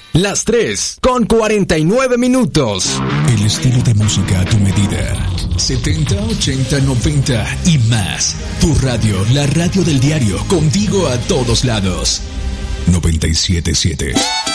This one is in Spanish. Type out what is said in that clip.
Las 3:49. El estilo de música a tu medida. 70, 80, 90 y más. Tu radio, la radio del diario, contigo a todos lados. 97.7.